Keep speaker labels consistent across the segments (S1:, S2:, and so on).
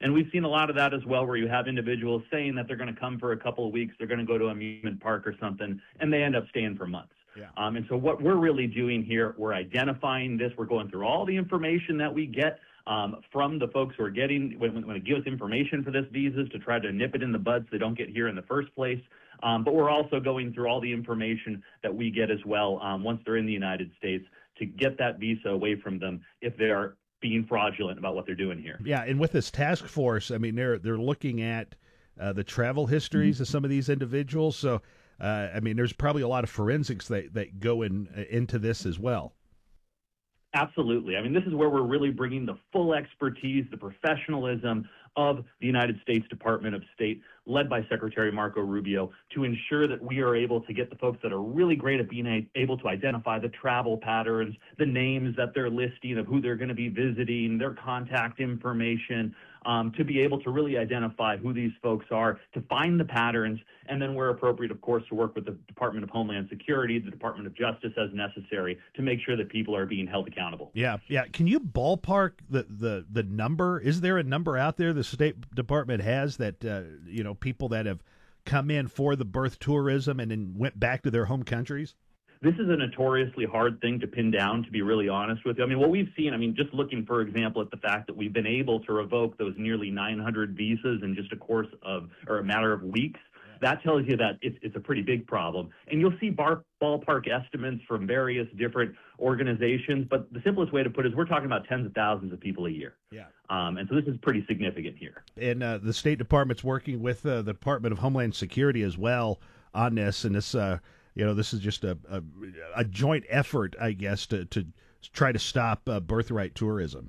S1: And we've seen a lot of that as well, where you have individuals saying that they're going to come for a couple of weeks, they're going to go to amusement park or something, and they end up staying for months.
S2: Yeah.
S1: And so what we're really doing here, we're identifying this. We're going through all the information that we get from the folks who are getting, when it gives information for this visas, to try to nip it in the bud so they don't get here in the first place. But we're also going through all the information that we get as well once they're in the United States to get that visa away from them if they are being fraudulent about what they're doing here.
S2: Yeah, and with this task force, I mean, they're looking at the travel histories of some of these individuals. So, I mean, there's probably a lot of forensics that go into this as well.
S1: Absolutely. I mean, this is where we're really bringing the full expertise, the professionalism of the United States Department of State, led by Secretary Marco Rubio, to ensure that we are able to get the folks that are really great at being able to identify the travel patterns, the names that they're listing of who they're going to be visiting, their contact information, to be able to really identify who these folks are, to find the patterns, and then where appropriate, of course, to work with the Department of Homeland Security, the Department of Justice as necessary, to make sure that people are being held accountable.
S2: Yeah. Can you ballpark the number? Is there a number out there the State Department has that, people that have come in for the birth tourism and then went back to their home countries?
S1: This is a notoriously hard thing to pin down, to be really honest with you. I mean, what we've seen, just looking, for example, at the fact that we've been able to revoke those nearly 900 visas in just a matter of weeks, that tells you that it's a pretty big problem. And you'll see ballpark estimates from various different organizations, but the simplest way to put it is we're talking about tens of thousands of people a year.
S2: Yeah.
S1: And so this is pretty significant here.
S2: And the State Department's working with the Department of Homeland Security as well on this, and this this is just a joint effort, I guess, to try to stop birthright tourism.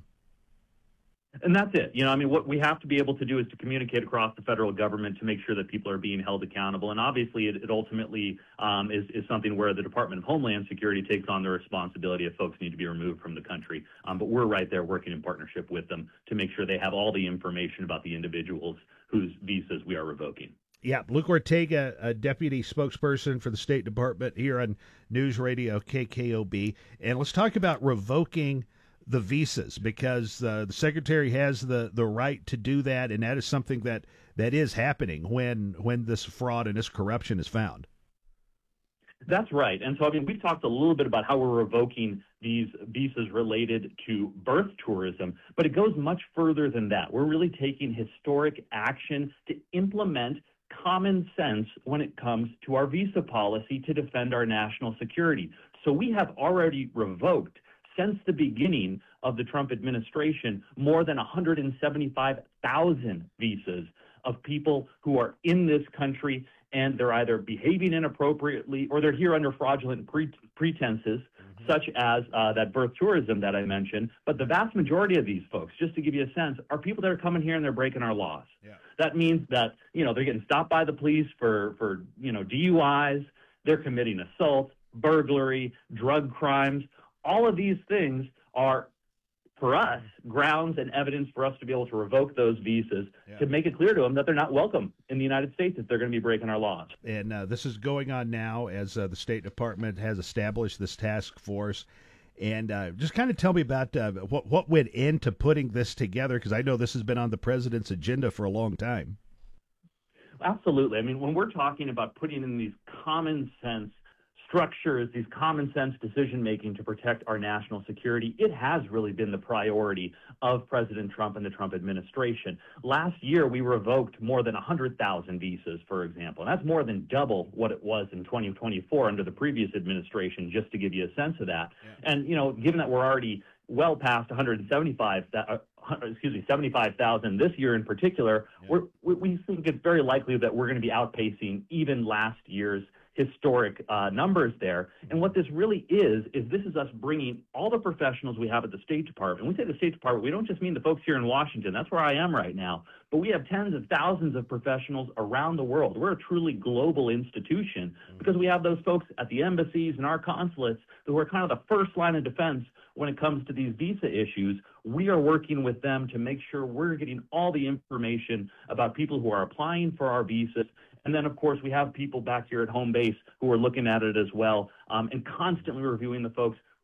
S1: And that's it. What we have to be able to do is to communicate across the federal government to make sure that people are being held accountable. And obviously, it ultimately is something where the Department of Homeland Security takes on the responsibility if folks need to be removed from the country. But we're right there working in partnership with them to make sure they have all the information about the individuals whose visas we are revoking.
S2: Yeah, Luke Ortega, a deputy spokesperson for the State Department here on News Radio KKOB. And let's talk about revoking the visas, because the Secretary has the right to do that, and that is something that is happening when this fraud and this corruption is found.
S1: That's right. And so, we've talked a little bit about how we're revoking these visas related to birth tourism, but it goes much further than that. We're really taking historic action to implement common sense when it comes to our visa policy to defend our national security. So we have already revoked, since the beginning of the Trump administration, more than 175,000 visas of people who are in this country, and they're either behaving inappropriately or they're here under fraudulent pretenses, such as that birth tourism that I mentioned. But the vast majority of these folks, just to give you a sense, are people that are coming here and they're breaking our laws.
S2: Yeah.
S1: That means that, they're getting stopped by the police for DUIs, they're committing assault, burglary, drug crimes. All of these things are, for us, grounds and evidence for us to be able to revoke those visas, to make it clear to them that they're not welcome in the United States if they're going to be breaking our laws.
S2: And this is going on now as the State Department has established this task force. And just kind of tell me about what went into putting this together, because I know this has been on the president's agenda for a long time.
S1: Absolutely. When we're talking about putting in these common sense structures, these common sense decision making to protect our national security, it has really been the priority of President Trump and the Trump administration. Last year, we revoked more than 100,000 visas, for example, and that's more than double what it was in 2024 under the previous administration, just to give you a sense of that. Yeah. And, given that we're already well past 75,000 this year in particular, we think it's very likely that we're going to be outpacing even last year's historic numbers there. And what this really is this is us bringing all the professionals we have at the State Department. When we say the State Department, we don't just mean the folks here in Washington. That's where I am right now. But we have tens of thousands of professionals around the world. We're a truly global institution because we have those folks at the embassies and our consulates who are kind of the first line of defense when it comes to these visa issues. We are working with them to make sure we're getting all the information about people who are applying for our visas. And then, of course, we have people back here at home base who are looking at it as well, and constantly reviewing the folks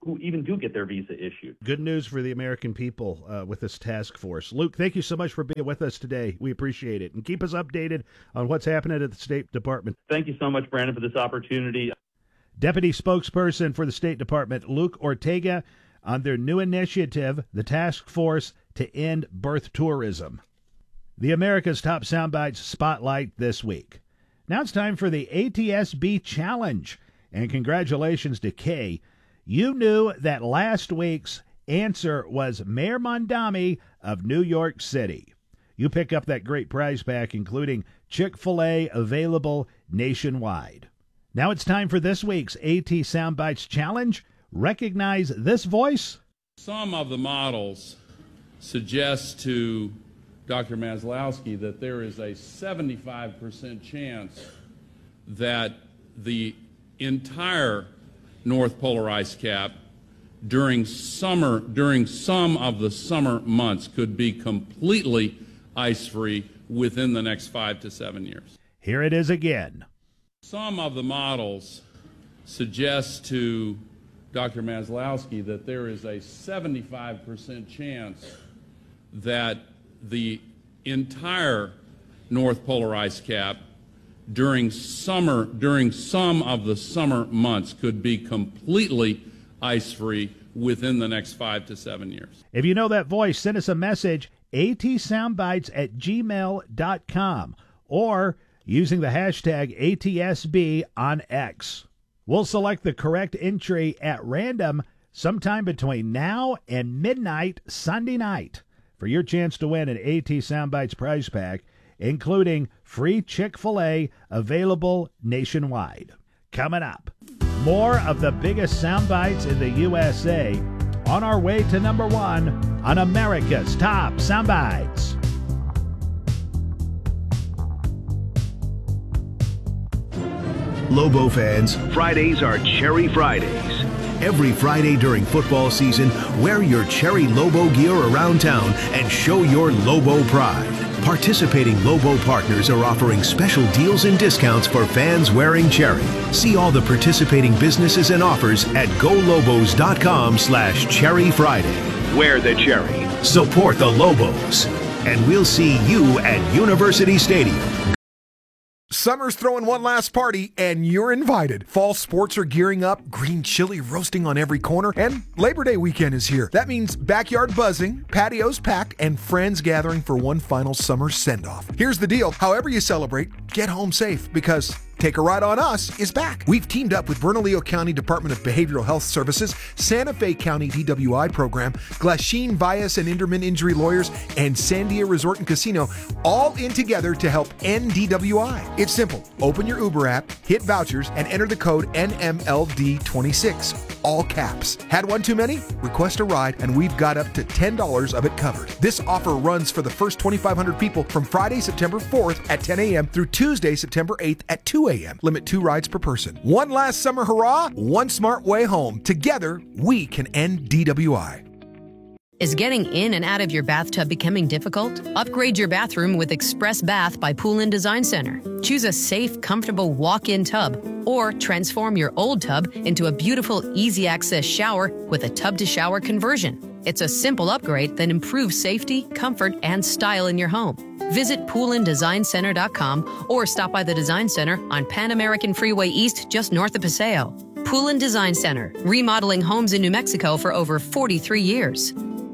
S1: who even do get their visa issued.
S2: Good news for the American people with this task force. Luke, thank you so much for being with us today. We appreciate it. And keep us updated on what's happening at the State Department.
S1: Thank you so much, Brandon, for this opportunity.
S2: Deputy spokesperson for the State Department, Luke Ortega, on their new initiative, the Task Force to End Birth Tourism. The America's Top Soundbites Spotlight this week. Now it's time for the ATSB Challenge. And congratulations to Kay. You knew that last week's answer was Mayor Mondami of New York City. You pick up that great prize pack, including Chick-fil-A, available nationwide. Now it's time for this week's AT Soundbites Challenge. Recognize this voice?
S3: Some of the models suggest to Dr. Maslowski that there is a 75% chance that the entire North Polar ice cap during some of the summer months could be completely ice-free within the next 5 to 7 years.
S2: Here it is again.
S3: Some of the models suggest to Dr. Maslowski that there is a 75% chance that the entire North Polar ice cap during some of the summer months could be completely ice-free within the next 5 to 7 years.
S2: If you know that voice, send us a message, atsoundbites@gmail.com, or using the hashtag ATSB on X. We'll select the correct entry at random sometime between now and midnight Sunday night for your chance to win an AT Soundbites prize pack, including free Chick-fil-A, available nationwide. Coming up, more of the biggest soundbites in the USA on our way to number one on America's Top Soundbites.
S4: Lobo fans, Fridays are Cherry Fridays. Every Friday during football season, wear your Cherry Lobo gear around town and show your Lobo pride. Participating Lobo partners are offering special deals and discounts for fans wearing Cherry. See all the participating businesses and offers at golobos.com/Cherry Friday. Wear the Cherry. Support the Lobos. And we'll see you at University Stadium.
S5: Summer's throwing one last party, and you're invited. Fall sports are gearing up, green chili roasting on every corner, and Labor Day weekend is here. That means backyard buzzing, patios packed, and friends gathering for one final summer send-off. Here's the deal. However you celebrate, get home safe, because Take a Ride on Us is back. We've teamed up with Bernalillo County Department of Behavioral Health Services, Santa Fe County DWI Program, Glasheen Bias and Inderman Injury Lawyers, and Sandia Resort and Casino, all in together to help end DWI. It's simple. Open your Uber app, hit vouchers, and enter the code NMLD26. All caps. Had one too many? Request a ride, and we've got up to $10 of it covered. This offer runs for the first 2,500 people from Friday, September 4th at 10 a.m. through Tuesday, September 8th at 2 a.m. Limit 2 rides per person. One last summer hurrah, one smart way home. Together, we can end DWI.
S6: Is getting in and out of your bathtub becoming difficult? Upgrade your bathroom with Express Bath by Poolin Design Center. Choose a safe, comfortable walk-in tub, or transform your old tub into a beautiful, easy-access shower with a tub-to-shower conversion. It's a simple upgrade that improves safety, comfort, and style in your home. Visit PoolinDesignCenter.com or stop by the Design Center on Pan American Freeway East, just north of Paseo. Poolin Design Center, remodeling homes in New Mexico for over 43 years.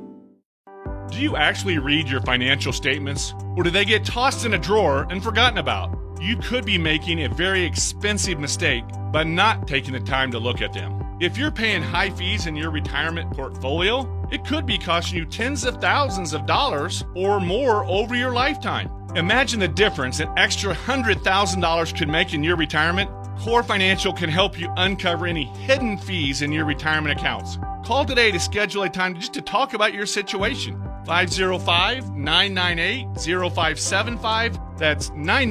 S7: Do you actually read your financial statements, or do they get tossed in a drawer and forgotten about? You could be making a very expensive mistake by not taking the time to look at them. If you're paying high fees in your retirement portfolio, it could be costing you tens of thousands of dollars or more over your lifetime. Imagine the difference an extra $100,000 could make in your retirement. Core Financial can help you uncover any hidden fees in your retirement accounts. Call today to schedule a time just to talk about your situation. 505-998-0575. That's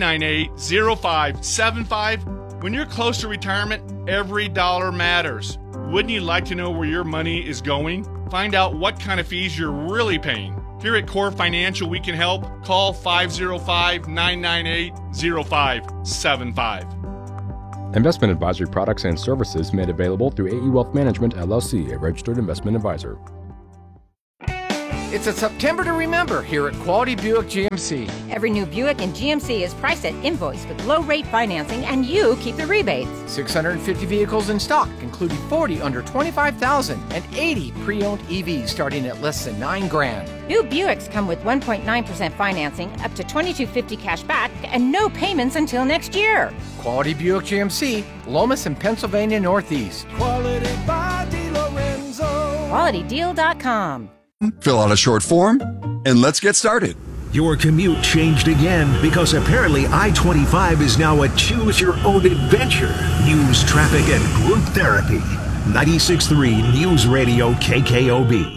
S7: 998-0575. When you're close to retirement, every dollar matters. Wouldn't you like to know where your money is going? Find out what kind of fees you're really paying. Here at Core Financial, we can help. Call 505-998-0575.
S8: Investment advisory products and services made available through AE Wealth Management, LLC, a registered investment advisor.
S9: It's a September to remember here at Quality Buick GMC.
S10: Every new Buick in GMC is priced at invoice with low-rate financing, and you keep the rebates.
S9: 650 vehicles in stock, including 40 under $25,000 and 80 pre-owned EVs starting at less than $9,000.
S10: New Buicks come with 1.9% financing, up to $2,250 cash back, and no payments until next year.
S9: Quality Buick GMC, Lomas and Pennsylvania Northeast.
S11: Quality by DeLorenzo.
S10: QualityDeal.com.
S12: Fill out a short form, and let's get started.
S4: Your commute changed again because apparently I-25 is now a choose-your-own-adventure. News, traffic, and group therapy. 96.3 News Radio KKOB.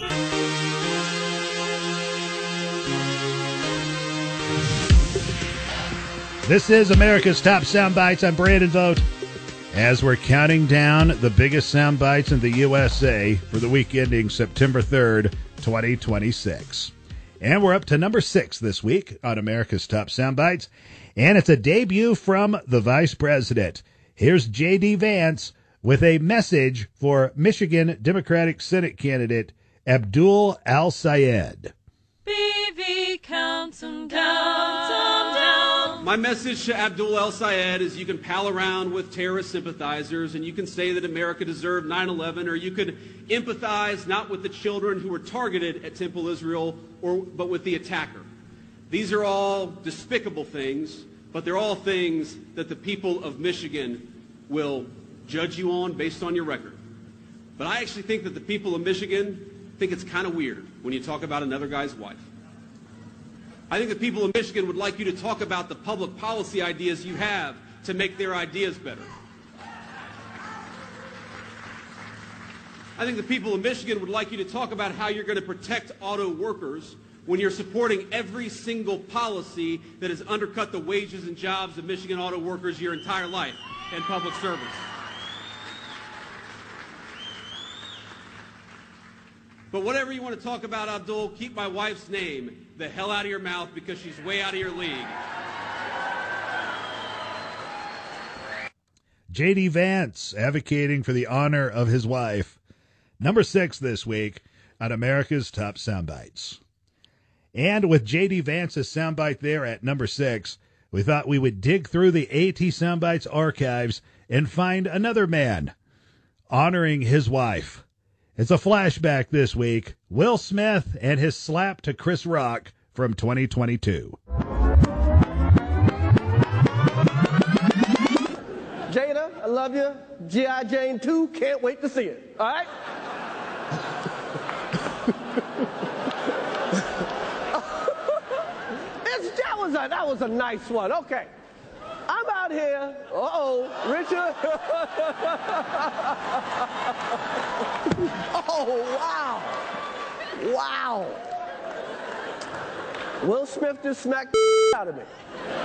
S2: This is America's Top Soundbites. I'm Brandon Vogt. As we're counting down the biggest soundbites in the USA for the week ending September 3rd, 2026. And we're up to number 6 this week on America's Top Soundbites. And it's a debut from the Vice President. Here's J.D. Vance with a message for Michigan Democratic Senate candidate Abdul Al-Sayed.
S13: BV, count them down.
S14: My message to Abdul Al-Sayed is you can pal around with terrorist sympathizers and you can say that America deserved 9/11, or you could empathize not with the children who were targeted at Temple Israel, but with the attacker. These are all despicable things, but they're all things that the people of Michigan will judge you on based on your record. But I actually think that the people of Michigan think it's kind of weird when you talk about another guy's wife. I think the people of Michigan would like you to talk about the public policy ideas you have to make their ideas better. I think the people of Michigan would like you to talk about how you're going to protect auto workers when you're supporting every single policy that has undercut the wages and jobs of Michigan auto workers your entire life in public service. But whatever you want to talk about, Abdul, keep my wife's name the hell out of your mouth because she's way out of your league.
S2: J.D. Vance advocating for the honor of his wife. Number 6 this week on America's Top Soundbites. And with J.D. Vance's soundbite there at number 6, we thought we would dig through the AT Soundbites archives and find another man honoring his wife. It's a flashback this week. Will Smith and his slap to Chris Rock from 2022.
S11: Jada, I love you. G.I. Jane 2, can't wait to see it. All right? That was a nice one. Okay. I'm out here. Richard. Oh, wow. Wow. Will Smith just smacked the out of me.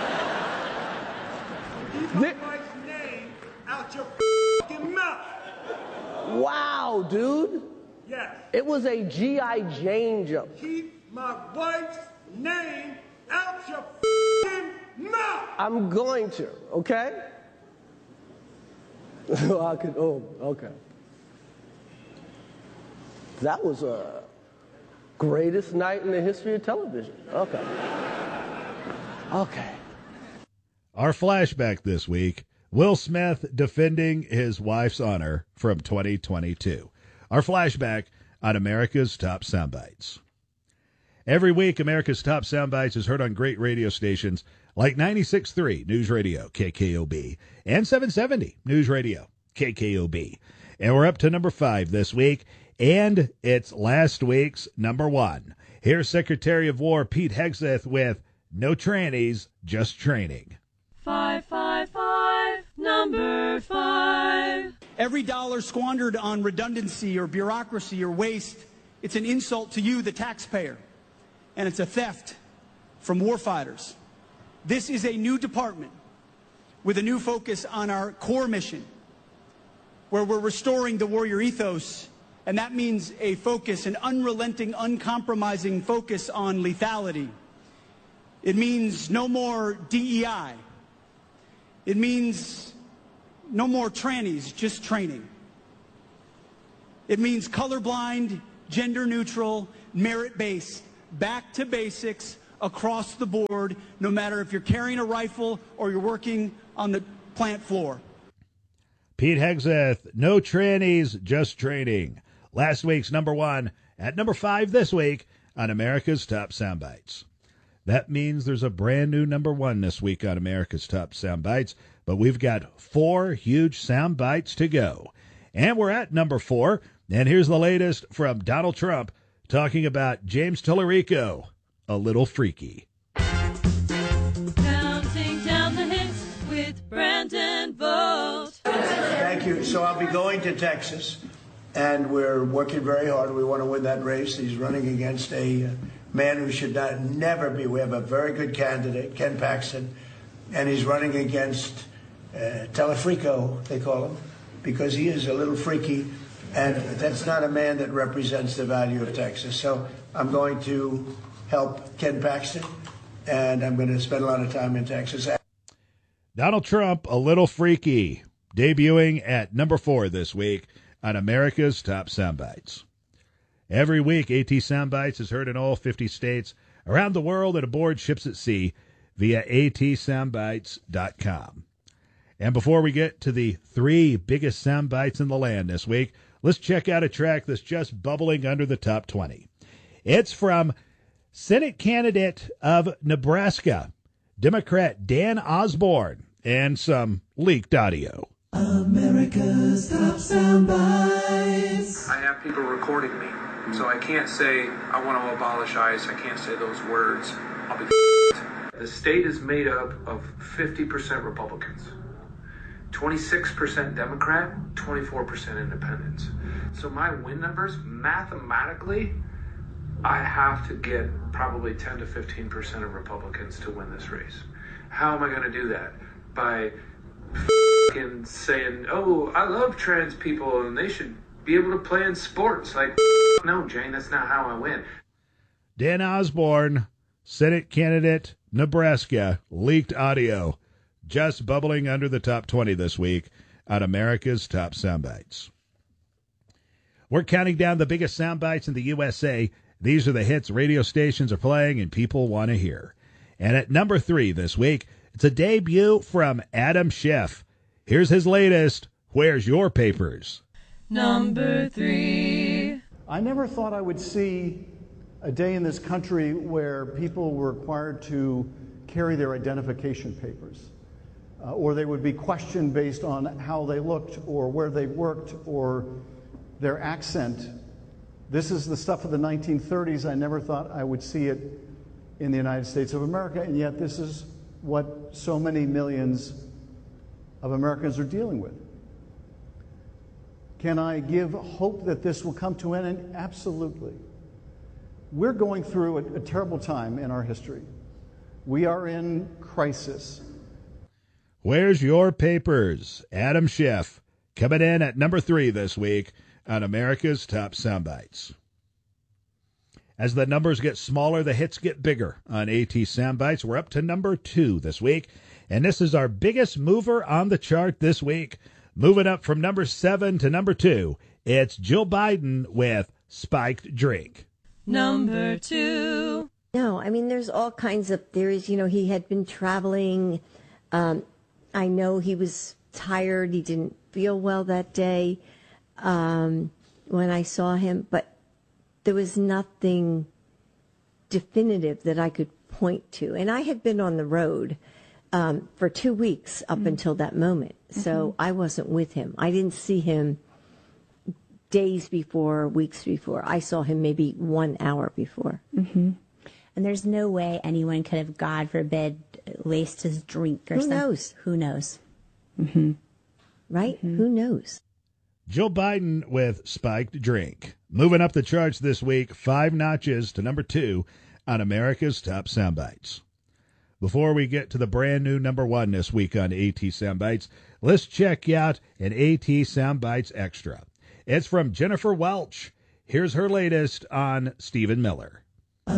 S15: Keep my wife's name out your fucking mouth.
S11: Wow, dude.
S15: Yes.
S11: It was a G.I. Jane jump.
S15: Keep my wife's name out your fucking mouth.
S11: I'm going to, okay? Okay. That was a greatest night in the history of television. Okay. Okay.
S2: Our flashback this week, Will Smith defending his wife's honor from 2022. Our flashback on America's Top Soundbites. Every week, America's Top Soundbites is heard on great radio stations like 96.3 News Radio, KKOB, and 770 News Radio, KKOB. And we're up to number 5 this week, and it's last week's number 1. Here's Secretary of War Pete Hegseth with No Trannies, Just Training.
S13: 555, number 5.
S16: Every dollar squandered on redundancy or bureaucracy or waste, it's an insult to you, the taxpayer. And it's a theft from warfighters. This is a new department with a new focus on our core mission, where we're restoring the warrior ethos, and that means a focus, an unrelenting, uncompromising focus on lethality. It means no more DEI. It means No more trannies, just training. It means colorblind, gender neutral, merit-based, back to basics, across the board, no matter if you're carrying a rifle or you're working on the plant floor.
S2: Pete Hegseth, no trannies, just training. Last week's number 1, at number 5 this week on America's Top Soundbites. That means there's a brand new number 1 this week on America's Top Soundbites, but we've got 4 huge soundbites to go. And we're at number 4, and here's the latest from Donald Trump talking about James Tallarico, a little freaky.
S13: Counting down the hits with Brandon Vogt.
S17: Thank you. So I'll be going to Texas, and we're working very hard. We want to win that race. He's running against a man who should never be. We have a very good candidate, Ken Paxton, and he's running against Tallarico, they call him, because he is a little freaky, and that's not a man that represents the value of Texas. So I'm going to help Ken Paxton, and I'm going to spend a lot of time in Texas.
S2: Donald Trump, a little freaky, debuting at number 4 this week on America's Top Soundbites. Every week, AT Soundbites is heard in all 50 states around the world and aboard ships at sea via atsoundbites.com. And before we get to the 3 biggest soundbites in the land this week, let's check out a track that's just bubbling under the top 20. It's from Senate candidate of Nebraska, Democrat Dan Osborne, and some leaked audio.
S18: America's Top Soundbites.
S19: I have people recording me, so I can't say I want to abolish ICE. I can't say those words. I'll be The state is made up of 50% Republicans, 26% Democrat, 24% independents. So my win numbers, mathematically, I have to get probably 10 to 15% of Republicans to win this race. How am I going to do that? By saying, oh, I love trans people and they should be able to play in sports. Like, no, Jane, that's not how I win.
S2: Dan Osborne, Senate candidate, Nebraska, leaked audio, just bubbling under the top 20 this week on America's Top Soundbites. We're counting down the biggest soundbites in the USA. These are the hits radio stations are playing and people want to hear. And at number 3 this week, it's a debut from Adam Schiff. Here's his latest, Where's Your Papers?
S13: Number 3.
S20: I never thought I would see a day in this country where people were required to carry their identification papers, or they would be questioned based on how they looked or where they worked or their accent. This is the stuff of the 1930s. I never thought I would see it in the United States of America, and yet this is what so many millions of Americans are dealing with. Can I give hope that this will come to an end? Absolutely. We're going through a terrible time in our history. We are in crisis.
S2: Where's Your Papers? Adam Schiff, coming in at number 3 this week on America's Top Soundbites. As the numbers get smaller, the hits get bigger on AT Soundbites. We're up to number 2 this week, and this is our biggest mover on the chart this week. Moving up from number 7 to number 2, it's Jill Biden with Spiked Drink.
S13: Number 2.
S21: No, I mean, there's all kinds of theories. You know, he had been traveling. I know he was tired. He didn't feel well that day when I saw him, but there was nothing definitive that I could point to. And I had been on the road for 2 weeks up until that moment. So I wasn't with him. I didn't see him days before, weeks before. I saw him maybe 1 hour before.
S22: And there's no way anyone could have, God forbid, laced his drink or something. Who knows?
S21: Right? Who knows?
S2: Jill Biden with Spiked Drink. Moving up the charts this week, 5 notches to number 2 on America's Top Soundbites. Before we get to the brand new number 1 this week on AT Soundbites, let's check out an AT Soundbites Extra. It's from Jennifer Welch. Here's her latest on Stephen Miller.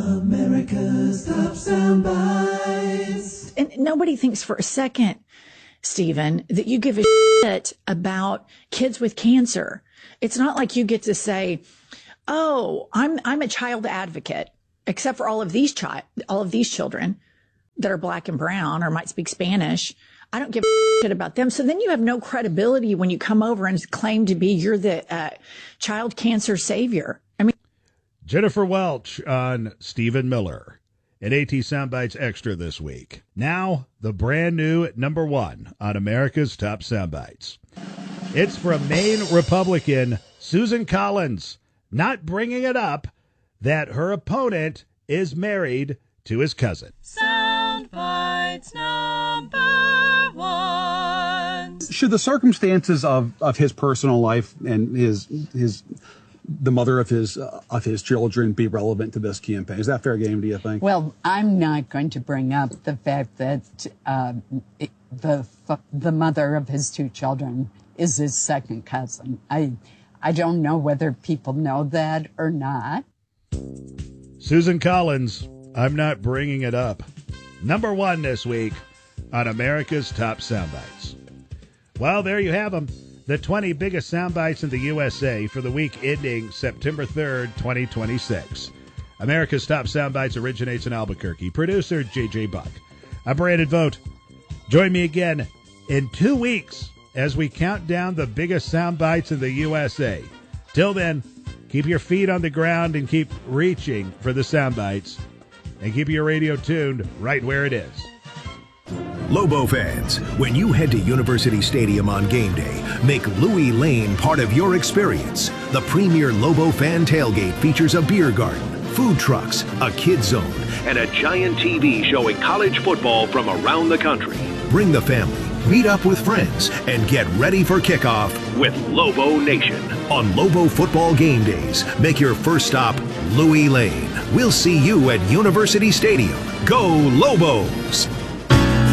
S18: America's Top Soundbites.
S23: And nobody thinks for a second
S1: Stephen, that you give a shit about kids with cancer. It's not like you get to say, oh, I'm a child advocate, except for all of these children that are black and brown or might speak Spanish. I don't give a shit about them. So then you have no credibility when you come over and claim to be you're the child cancer savior. I mean,
S2: Jennifer Welch on Stephen Miller. At AT Soundbites Extra this week. Now, the brand new number 1 on America's Top Soundbites. It's from Maine Republican Susan Collins, not bringing it up that her opponent is married to his cousin.
S13: Soundbites number 1.
S3: Should the circumstances of his personal life and the mother of his children be relevant to this campaign? Is that fair game, do you think?
S23: Well, I'm not going to bring up the fact that the mother of his 2 children is his second cousin. I don't know whether people know that or not.
S2: Susan Collins, I'm not bringing it up. Number 1 this week on America's Top Soundbites. Well, there you have them. The 20 biggest soundbites in the USA for the week ending September 3rd, 2026. America's Top Soundbites originates in Albuquerque. Producer, J.J. Buck. I'm Brandon Vogt. Join me again in 2 weeks as we count down the biggest soundbites in the USA. Till then, keep your feet on the ground and keep reaching for the soundbites. And keep your radio tuned right where it is.
S4: Lobo fans, when you head to University Stadium on game day, make Louis Lane part of your experience. The premier Lobo fan tailgate features a beer garden, food trucks, a kid zone, and a giant TV showing college football from around the country. Bring the family, meet up with friends, and get ready for kickoff with Lobo Nation. On Lobo football game days, make your first stop Louis Lane. We'll see you at University Stadium. Go Lobos!